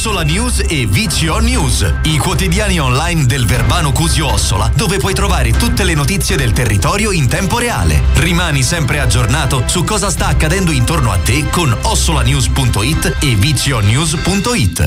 Ossola News e VCO News, i quotidiani online del Verbano Cusio Ossola, dove puoi trovare tutte le notizie del territorio in tempo reale. Rimani sempre aggiornato su cosa sta accadendo intorno a te con ossolanews.it e vconews.it.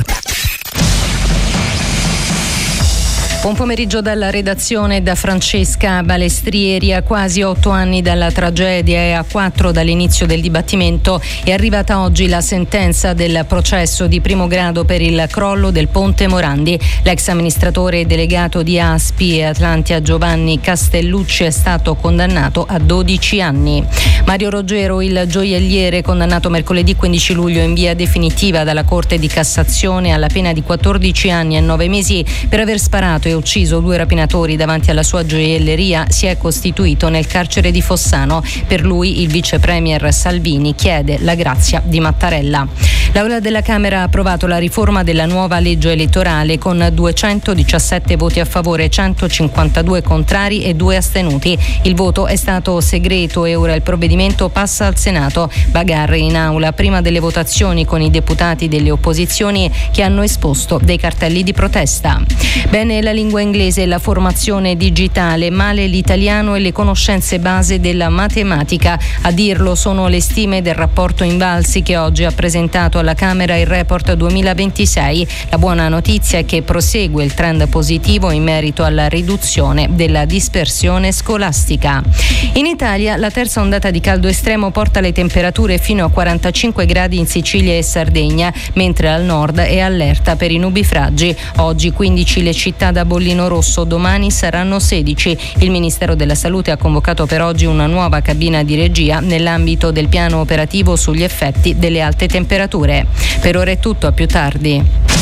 Buon pomeriggio dalla redazione da Francesca Balestrieri. A quasi 8 anni dalla tragedia e a 4 dall'inizio del dibattimento è arrivata oggi la sentenza del processo di primo grado per il crollo del ponte Morandi. L'ex amministratore delegato di Aspi e Atlantia Giovanni Castellucci è stato condannato a 12 anni. Mario Roggero, il gioielliere, condannato mercoledì 15 luglio in via definitiva dalla Corte di Cassazione alla pena di 14 anni e 9 mesi per aver sparato e ucciso 2 rapinatori davanti alla sua gioielleria, si è costituito nel carcere di Fossano. Per lui il vice premier Salvini chiede la grazia di Mattarella. L'Aula della Camera ha approvato la riforma della nuova legge elettorale con 217 voti a favore, 152 contrari e 2 astenuti. Il voto è stato segreto e ora il provvedimento passa al Senato. Bagarre in aula prima delle votazioni con i deputati delle opposizioni che hanno esposto dei cartelli di protesta. Bene la lingua inglese e la formazione digitale, male l'italiano e le conoscenze base della matematica. A dirlo sono le stime del rapporto Invalsi che oggi ha presentato alla Camera il report 2026. La buona notizia è che prosegue il trend positivo in merito alla riduzione della dispersione scolastica. In Italia la terza ondata di caldo estremo porta le temperature fino a 45 gradi in Sicilia e Sardegna, mentre al nord è allerta per i nubifragi. Oggi 15 le città da bollino rosso, domani saranno 16. Il Ministero della Salute ha convocato per oggi una nuova cabina di regia nell'ambito del piano operativo sugli effetti delle alte temperature. Per ora è tutto, a più tardi.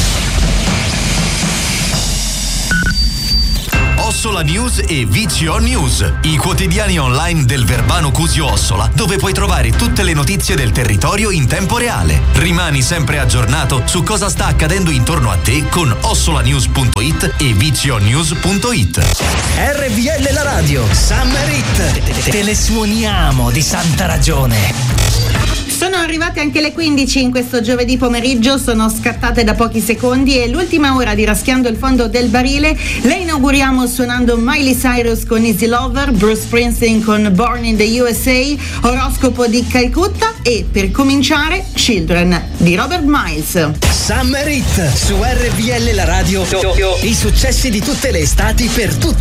Ossola News e VCO News, i quotidiani online del Verbano Cusio Ossola, dove puoi trovare tutte le notizie del territorio in tempo reale. Rimani sempre aggiornato su cosa sta accadendo intorno a te con ossolanews.it e vconews.it. RVL la radio, Summer Hit. Te le suoniamo di santa ragione. Sono arrivate anche le 15 in questo giovedì pomeriggio, sono scattate da pochi secondi e l'ultima ora di Raschiando il fondo del barile la inauguriamo suonando Miley Cyrus con Easy Lover, Bruce Springsteen con Born in the USA, Oroscopo di Calcutta e per cominciare Children di Robert Miles. Summer Hit su RVL la radio, i successi di tutte le estati per tutti